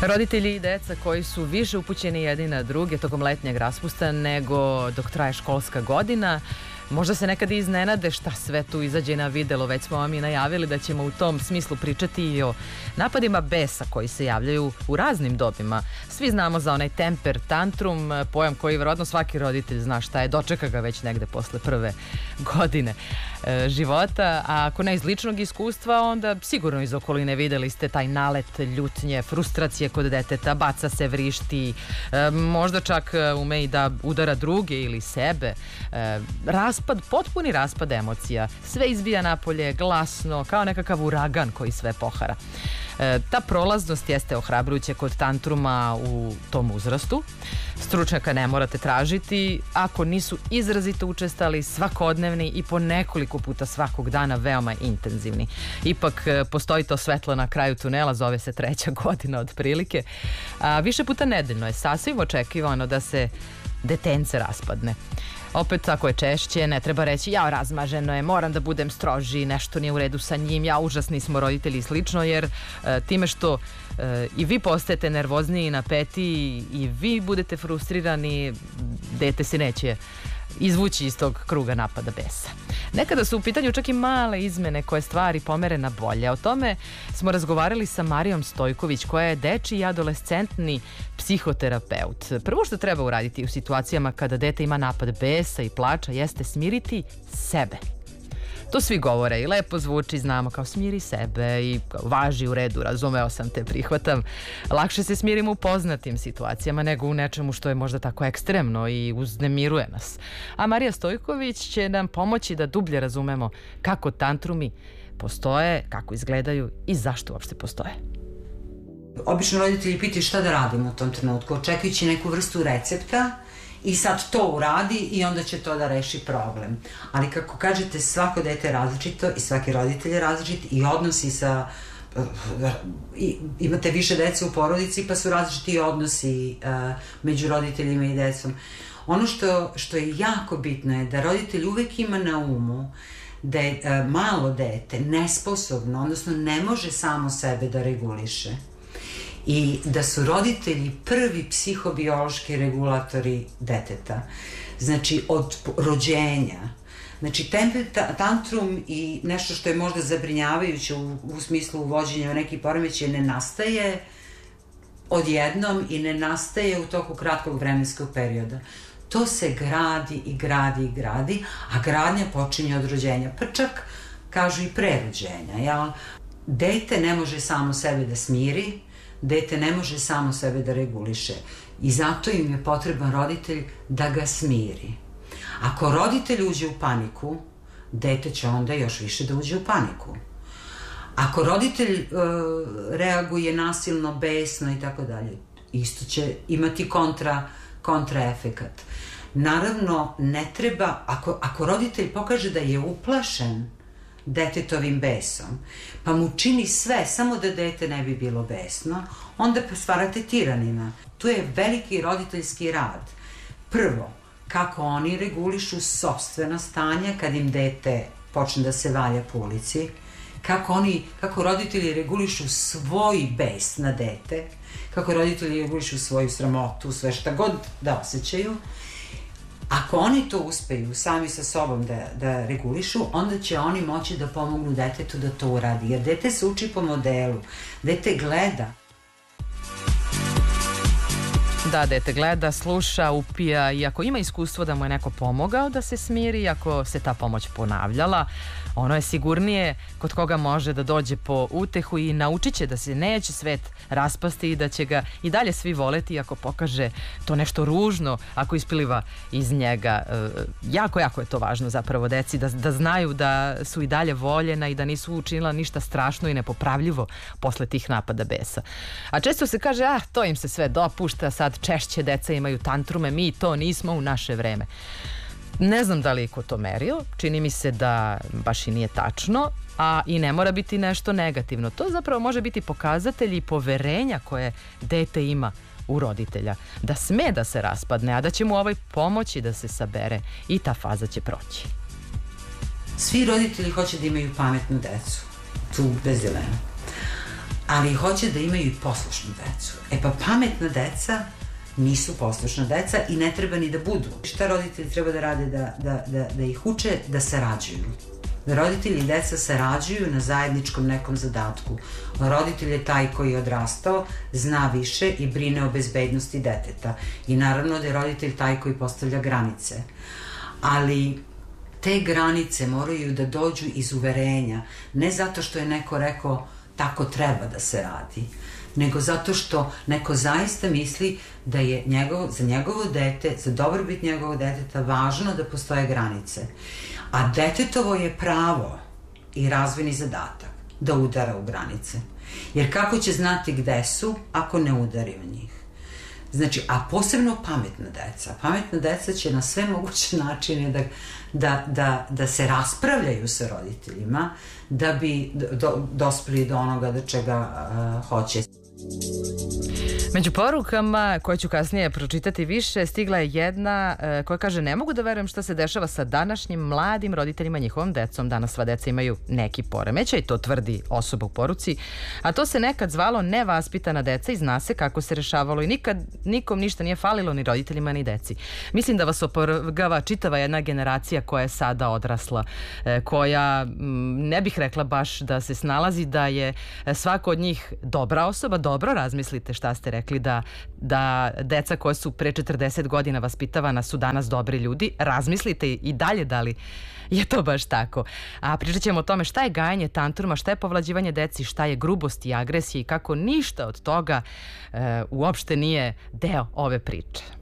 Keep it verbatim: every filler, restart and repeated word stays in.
Roditelji i deca koji su više upućeni jedni na druge tokom letnjeg raspusta nego dok traje školska godina, možda se nekad iznenade šta sve tu izađe na videlo. Već smo vam i najavili da ćemo u tom smislu pričati i o napadima besa koji se javljaju u raznim dobima. Svi znamo za onaj temper tantrum, pojam koji vjerojatno svaki roditelj zna šta je, dočeka ga već negde posle prve godine e, života, a ako ne iz ličnog iskustva, onda sigurno iz okoline videli ste taj nalet ljutnje, frustracije kod deteta, baca se, vrišti, e, možda čak ume i da udara druge ili sebe, e, raspad, potpuni raspad emocija, sve izbija napolje glasno, kao nekakav uragan koji sve pohara. E, ta prolaznost jeste ohrabrujuća kod tantruma u tom uzrastu. Stručnjaka ne morate tražiti, ako nisu izrazito učestali, svakodnevni i po nekoliko puta svakog dana veoma intenzivni. Ipak postoji to svetlo na kraju tunela, zove se treća godina otprilike. A više puta nedeljno je sasvim očekivano da se detence raspadne. Opet, ako je češće, ne treba reći ja razmaženo je, moram da budem stroži, nešto nije u redu sa njim, ja užasni smo roditelji i slično, jer e, time što e, i vi postajete nervozniji i napeti i vi budete frustrirani, dete se neće izvući iz tog kruga napada besa. Nekada su u pitanju čak i male izmene koje stvari pomere na bolje. O tome smo razgovarali sa Marijom Stojković, koja je dečiji i adolescentni psihoterapeut. Prvo što treba uraditi u situacijama kada dete ima napad besa i plača jeste smiriti sebe. To svi govore i lepo zvuči, znamo, kao smiri sebe i važi, u redu, razumeo sam te, prihvatam. Lakše se smirimo u poznatim situacijama nego u nečemu što je možda tako ekstremno i uznemiruje nas. A Marija Stojković će nam pomoći da dublje razumemo kako tantrumi postoje, kako izgledaju i zašto uopšte postoje. Obično roditelji pitaju šta da radimo u tom trenutku, očekujući neku vrstu recepta i sad to uradi i onda će to da reši problem. Ali kako kažete, svako dete je različito i svaki roditelj je različit i odnosi sa... I, imate više dece u porodici pa su različiti odnosi uh, među roditeljima i decom. Ono što, što je jako bitno je da roditelj uvek ima na umu da je uh, malo dete nesposobno, odnosno ne može samo sebe da reguliše. I da su roditelji prvi psihobiološki regulatori deteta. Znači, od rođenja. Znači, temper tantrum i nešto što je možda zabrinjavajuće u, u smislu uvođenja nekih poremećaja ne nastaje odjednom i ne nastaje u toku kratkog vremenskog perioda. To se gradi i gradi i gradi, a gradnja počinje od rođenja. Pa čak, kažu, i pre rođenja. Jel? Dete ne može samo sebe da smiri, dete ne može samo sebe da reguliše i zato im je potreban roditelj da ga smiri. Ako roditelj uđe u paniku, dete će onda još više da uđe u paniku. Ako roditelj uh, reaguje nasilno, besno i tako dalje, isto će imati kontra, kontraefekat. Naravno, ne treba, ako, ako roditelj pokaže da je uplašen detetovim besom, pa mu čini sve samo da dete ne bi bilo besno, onda stvarate tiranina. Tu je veliki roditeljski rad. Prvo, kako oni regulišu sopstvena stanja kad im dete počne da se valja po ulici, kako, oni, kako roditelji regulišu svoj bes na dete, kako roditelji regulišu svoju sramotu, sve šta god da osjećaju. Ako oni to uspeju sami sa sobom da, da regulišu, onda će oni moći da pomognu detetu da to uradi. Jer dete se uči po modelu, dete gleda. Da, dete gleda, sluša, upija i ako ima iskustvo da mu je neko pomogao da se smiri, ako se ta pomoć ponavljala, ono je sigurnije kod koga može da dođe po utehu i naučit će da se neće svet raspasti i da će ga i dalje svi voleti ako pokaže to nešto ružno, ako ispiliva iz njega. E, jako, jako je to važno zapravo deci, da, da znaju da su i dalje voljena i da nisu učinila ništa strašno i nepopravljivo posle tih napada besa. A često se kaže, ah, to im se sve dopušta, sad češće deca imaju tantrume, mi to nismo u naše vreme. Ne znam da li je ko to merio, čini mi se da baš i nije tačno, a i ne mora biti nešto negativno. To zapravo može biti pokazatelj i poverenja koje dete ima u roditelja, da sme da se raspadne, a da će mu ovaj pomoći da se sabere i ta faza će proći. Svi roditelji hoće da imaju pametnu decu, tu bez dilema. ali hoće da imaju i poslušnu decu. E pa pametna deca nisu poslušna deca i ne treba ni da budu. Šta roditelji treba da rade? Da, da, da, da ih uče da sarađuju. Da roditelji i deca sarađuju na zajedničkom nekom zadatku. Roditelj je taj koji je odrastao, zna više i brine o bezbednosti deteta. I naravno da je roditelj taj koji postavlja granice. Ali te granice moraju da dođu iz uverenja, ne zato što je neko rekao tako treba da se radi, nego zato što neko zaista misli da je njegov, za njegovo dete, za dobrobit njegovog deteta važno da postoje granice. A detetovo je pravo i razvojni zadatak da udara u granice. Jer kako će znati gde su ako ne udari u njih? Znači, a posebno pametna deca. Pametna deca će na sve moguće načine da, da, da, da se raspravljaju sa roditeljima da bi do, dospeli do onoga do čega uh, hoće. Među porukama koje ću kasnije pročitati više, stigla je jedna e, koja kaže: ne mogu da verujem šta se dešava sa današnjim mladim roditeljima, njihovom decom. Danas sva deca imaju neki poremećaj, to tvrdi osoba u poruci, a to se nekad zvalo nevaspitana deca i zna se kako se rešavalo i nikad nikom ništa nije falilo, ni roditeljima ni deci. Mislim da vas opovrgava čitava jedna generacija koja je sada odrasla, e, koja m, ne bih rekla baš da se snalazi, da je svako od njih dobra osoba. Dobro razmislite šta ste rekli, da, da deca koja su pre četrdeset godina vaspitavana su danas dobri ljudi. Razmislite i dalje da li je to baš tako. A pričat ćemo o tome šta je gajanje tantruma, šta je povlađivanje deci, šta je grubost i agresija i kako ništa od toga e, uopšte nije deo ove priče.